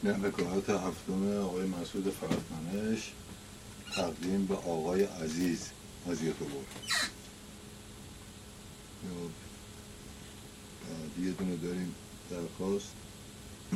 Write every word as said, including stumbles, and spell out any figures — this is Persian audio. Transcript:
نوکات هفتم آقای مسعود فرزمنش تقدیم به آقای عزیز عزیز بود. بعد یه دونه داریم درخواست